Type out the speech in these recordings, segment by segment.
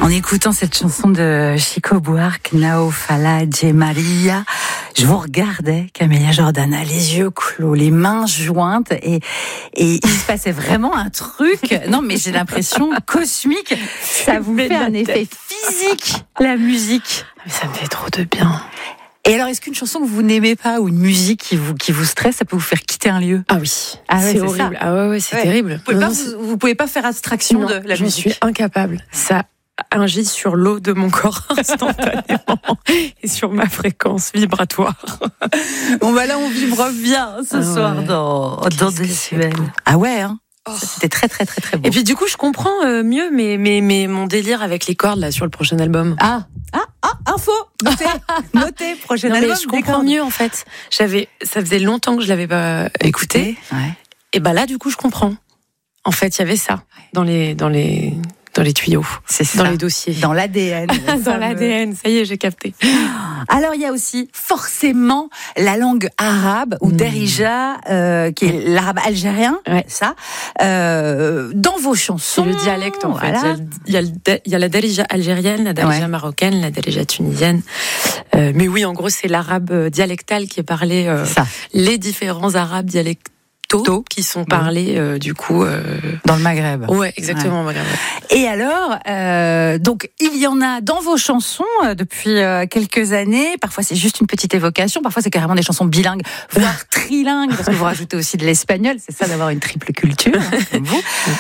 En écoutant cette chanson de Chico Buarque, Nao Fala Je Maria, je vous regardais, Camélia Jordana, les yeux clos, les mains jointes, et il se passait vraiment un truc. Non, mais j'ai l'impression cosmique. Ça vous fait un effet physique, la musique. Ça me fait trop de bien. Et alors, est-ce qu'une chanson que vous n'aimez pas ou une musique qui vous stresse, ça peut vous faire quitter un lieu? Ah oui, ah ouais, c'est horrible. Ça. Ah ouais, c'est terrible. Vous pouvez pas faire abstraction de la musique. Je suis incapable. Ça agit sur l'eau de mon corps instantanément et sur ma fréquence vibratoire. Bon bah là, on vibre bien ce soir dans Décibel. Ah ouais, hein. C'était très très très très beau. Et puis du coup, je comprends mieux mais mon délire avec les cordes là sur le prochain album. Info, notez prochain album. Je comprends mieux en fait. Ça faisait longtemps que je l'avais pas écouté. Ouais. Et bah là, du coup, je comprends. En fait, il y avait ça dans les tuyaux, dans les dossiers, dans l'ADN. Dans l'ADN, ça y est, j'ai capté. Alors il y a aussi forcément la langue arabe ou Derija, qui est l'arabe algérien, ça. Dans vos chansons, c'est le dialecte en fait. Voilà. Il y a la Derija algérienne, la Derija marocaine, la Derija tunisienne. Mais oui, en gros, c'est l'arabe dialectal qui est parlé. Les différents arabes dialectaux qui sont parlés du coup dans le Maghreb. Ouais, exactement, au Maghreb. Et alors, donc il y en a dans vos chansons depuis quelques années. Parfois c'est juste une petite évocation, parfois c'est carrément des chansons bilingues, voire trilingues, parce que vous rajoutez aussi de l'espagnol. C'est ça d'avoir une triple culture, comme vous.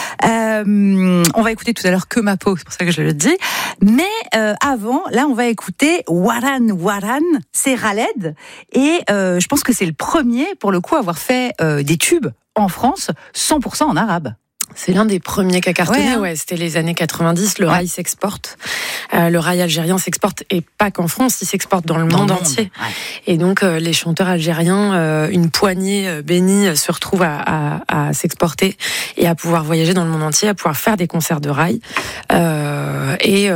On va écouter tout à l'heure Que ma peau, c'est pour ça que je le dis. Mais avant, là, on va écouter Waran Waran. C'est Khaled, et je pense que c'est le premier, pour le coup, à avoir fait des tubes en France, 100% en arabe. C'est l'un des premiers qui a cartonné, c'était les années 90, le rail s'exporte. Le rail algérien s'exporte, et pas qu'en France, il s'exporte dans le monde entier. Ouais. Et donc, les chanteurs algériens, une poignée bénie, se retrouvent à s'exporter et à pouvoir voyager dans le monde entier, à pouvoir faire des concerts de rail. Et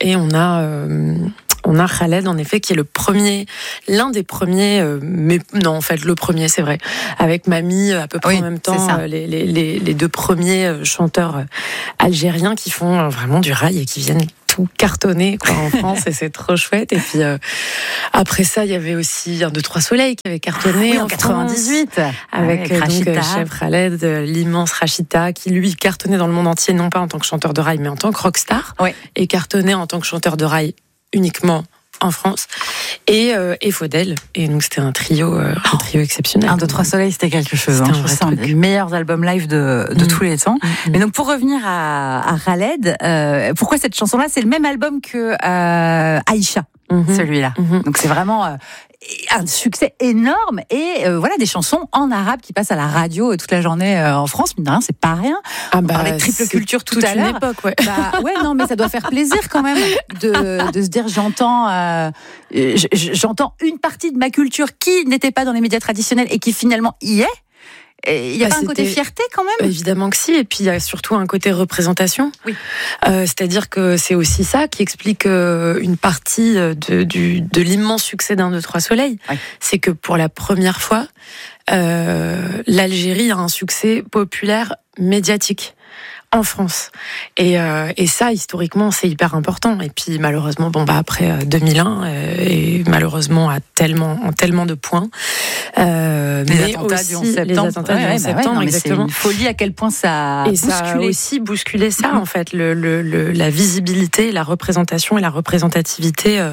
on a Khaled, en effet, qui est l'un des premiers, mais non, en fait, le premier, c'est vrai. Avec Mamie, à peu près en même temps, les deux premiers chanteurs algériens qui font vraiment du rail et qui viennent tout cartonner en France, et c'est trop chouette. Et puis après ça, il y avait aussi 1, 2, 3 Soleil qui avait cartonné en 98 avec Chef Khaled, l'immense Rachita, qui lui cartonnait dans le monde entier, non pas en tant que chanteur de rail, mais en tant que rockstar, et cartonnait en tant que chanteur de rail uniquement en France, et Faudel. Et donc c'était un trio exceptionnel. 1, 2, 3 Soleil, c'était quelque chose. C'est un des meilleurs albums live de tous les temps. Mais donc pour revenir à Khaled, pourquoi cette chanson-là? C'est le même album que Aïcha, celui-là. Donc c'est vraiment un succès énorme, et voilà, des chansons en arabe qui passent à la radio toute la journée en France. Mine de rien, c'est pas rien. On parlait de triple culture tout à l'heure. Non, mais ça doit faire plaisir quand même de se dire j'entends une partie de ma culture qui n'était pas dans les médias traditionnels et qui finalement y est. Il y a pas un côté fierté quand même? Évidemment que si, et puis il y a surtout un côté représentation. Oui. C'est-à-dire que c'est aussi ça qui explique une partie de l'immense succès d'1, 2, 3 Soleil. Oui. C'est que pour la première fois, l'Algérie a un succès populaire médiatique en France. Et ça, historiquement, c'est hyper important. Et puis, malheureusement, après 2001, et malheureusement, en tellement de points. Les attentats du 11 septembre. Les attentats du 11 septembre, exactement. C'est une folie à quel point ça a bousculé. Ça a aussi bousculé ça, en fait. La visibilité, la représentation et la représentativité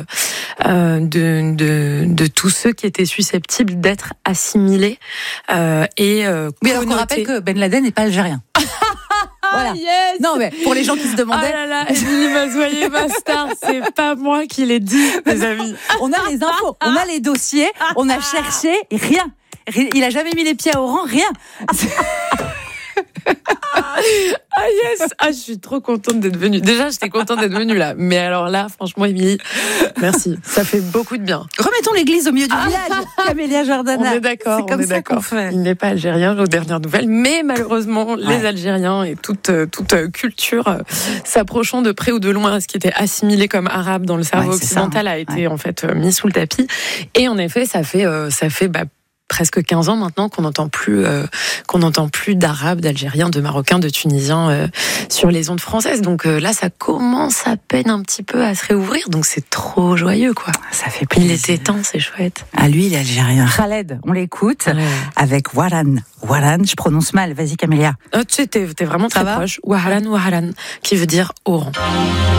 de tous ceux qui étaient susceptibles d'être assimilés. Oui, alors qu'on rappelle que Ben Laden n'est pas algérien. Voilà. Yes. Non, mais pour les gens qui se demandaient. Ah là là, Émilie Mazoyer, ma star, c'est pas moi qui l'ai dit, mes amis. On a les infos, on a les dossiers, on a cherché, et rien. Il a jamais mis les pieds au rang, rien. Ah yes. Je suis trop contente d'être venue. Déjà, j'étais contente d'être venue là. Mais alors là, franchement, Émilie, merci. Ça fait beaucoup de bien. Remettons l'église au milieu du village, Camélia Jordana. On est d'accord. C'est comme ça qu'on fait. Il n'est pas algérien aux dernières nouvelles, mais malheureusement, les Algériens et toute culture s'approchant de près ou de loin à ce qui était assimilé comme arabe dans le cerveau occidental a été en fait mis sous le tapis. Et en effet, ça fait presque 15 ans maintenant qu'on n'entend plus d'Arabes, d'Algériens, de Marocains, de Tunisiens sur les ondes françaises. Donc là, ça commence à peine un petit peu à se réouvrir. Donc c'est trop joyeux, quoi. Ça fait plaisir. Il était temps, c'est chouette. Ah, lui, il est algérien. Khaled, on l'écoute avec Waran. Waran, je prononce mal. Vas-y, Camélia. Tu sais, t'es vraiment très proche. Waran, qui veut dire oran.